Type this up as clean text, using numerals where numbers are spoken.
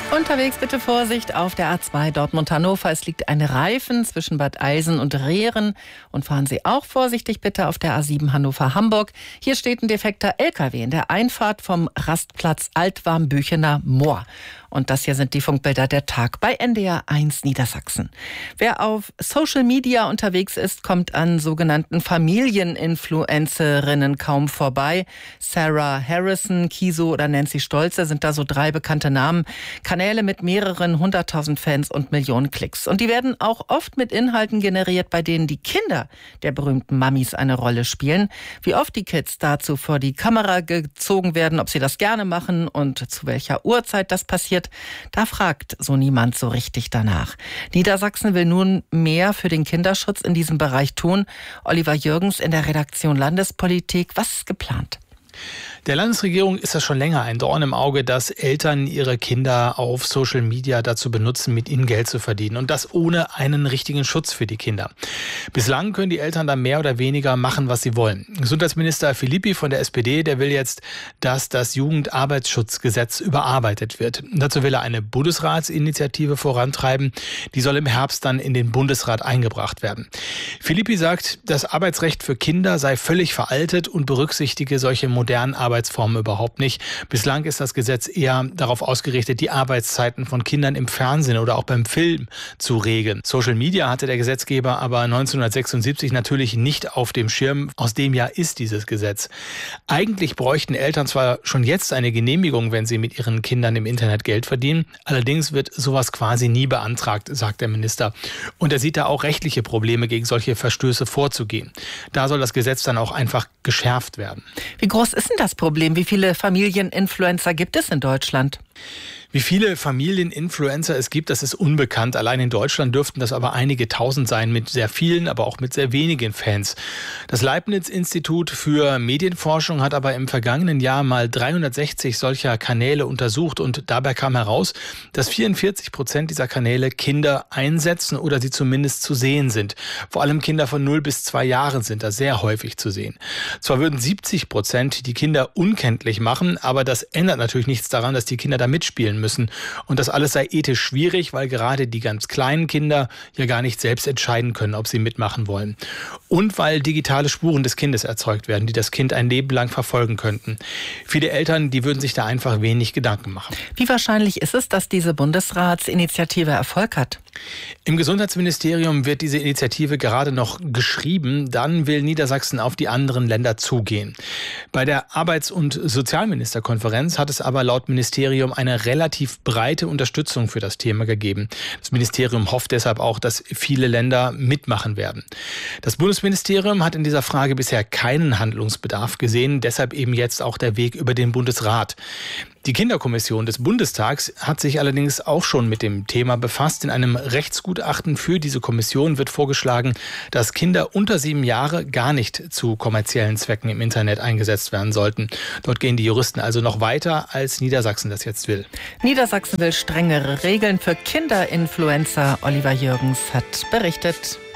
Unterwegs bitte Vorsicht auf der A2 Dortmund-Hannover. Es liegt ein Reifen zwischen Bad Eilsen und Rehren. Und fahren Sie auch vorsichtig bitte auf der A7 Hannover-Hamburg. Hier steht ein defekter LKW in der Einfahrt vom Rastplatz Altwarm-Büchener Moor. Und das hier sind die Funkbilder der Tag bei NDR 1 Niedersachsen. Wer auf Social Media unterwegs ist, kommt an sogenannten Familieninfluencerinnen kaum vorbei. Sarah Harrison, Kiso oder Nancy Stolze sind da so 3 bekannte Namen. Kanäle mit mehreren 100.000 Fans und Millionen Klicks. Und die werden auch oft mit Inhalten generiert, bei denen die Kinder der berühmten Mamis eine Rolle spielen. Wie oft die Kids dazu vor die Kamera gezogen werden, ob sie das gerne machen und zu welcher Uhrzeit das passiert, da fragt so niemand so richtig danach. Niedersachsen will nun mehr für den Kinderschutz in diesem Bereich tun. Oliver Jürgens in der Redaktion Landespolitik. Was ist geplant? Der Landesregierung ist das schon länger ein Dorn im Auge, dass Eltern ihre Kinder auf Social Media dazu benutzen, mit ihnen Geld zu verdienen. Und das ohne einen richtigen Schutz für die Kinder. Bislang können die Eltern da mehr oder weniger machen, was sie wollen. Gesundheitsminister Philippi von der SPD, der will jetzt, dass das Jugendarbeitsschutzgesetz überarbeitet wird. Dazu will er eine Bundesratsinitiative vorantreiben. Die soll im Herbst dann in den Bundesrat eingebracht werden. Philippi sagt, das Arbeitsrecht für Kinder sei völlig veraltet und berücksichtige solche modernen Arbeitsformen überhaupt nicht. Bislang ist das Gesetz eher darauf ausgerichtet, die Arbeitszeiten von Kindern im Fernsehen oder auch beim Film zu regeln. Social Media hatte der Gesetzgeber aber 1976 natürlich nicht auf dem Schirm. Aus dem Jahr ist dieses Gesetz. Eigentlich bräuchten Eltern zwar schon jetzt eine Genehmigung, wenn sie mit ihren Kindern im Internet Geld verdienen. Allerdings wird sowas quasi nie beantragt, sagt der Minister. Und er sieht da auch rechtliche Probleme, gegen solche Verstöße vorzugehen. Da soll das Gesetz dann auch einfach geschärft werden. Wie groß ist denn das Problem? Wie viele Familieninfluencer gibt es in Deutschland? Wie viele Familieninfluencer es gibt, das ist unbekannt. Allein in Deutschland dürften das aber einige tausend sein, mit sehr vielen, aber auch mit sehr wenigen Fans. Das Leibniz-Institut für Medienforschung hat aber im vergangenen Jahr mal 360 solcher Kanäle untersucht und dabei kam heraus, dass 44% dieser Kanäle Kinder einsetzen oder sie zumindest zu sehen sind. Vor allem Kinder von 0 bis 2 Jahren sind da sehr häufig zu sehen. Zwar würden 70% die Kinder unkenntlich machen, aber das ändert natürlich nichts daran, dass die Kinder da mitspielen müssen. Und das alles sei ethisch schwierig, weil gerade die ganz kleinen Kinder ja gar nicht selbst entscheiden können, ob sie mitmachen wollen. Und weil digitale Spuren des Kindes erzeugt werden, die das Kind ein Leben lang verfolgen könnten. Viele Eltern, die würden sich da einfach wenig Gedanken machen. Wie wahrscheinlich ist es, dass diese Bundesratsinitiative Erfolg hat? Im Gesundheitsministerium wird diese Initiative gerade noch geschrieben. Dann will Niedersachsen auf die anderen Länder zugehen. Bei der Arbeits- und Sozialministerkonferenz hat es aber laut Ministerium eine relativ breite Unterstützung für das Thema gegeben. Das Ministerium hofft deshalb auch, dass viele Länder mitmachen werden. Das Bundesministerium hat in dieser Frage bisher keinen Handlungsbedarf gesehen. Deshalb eben jetzt auch der Weg über den Bundesrat. Die Kinderkommission des Bundestags hat sich allerdings auch schon mit dem Thema befasst. In einem Rechtsgutachten für diese Kommission wird vorgeschlagen, dass Kinder unter 7 Jahre gar nicht zu kommerziellen Zwecken im Internet eingesetzt werden sollten. Dort gehen die Juristen also noch weiter, als Niedersachsen das jetzt will. Niedersachsen will strengere Regeln für Kinderinfluencer. Oliver Jürgens hat berichtet.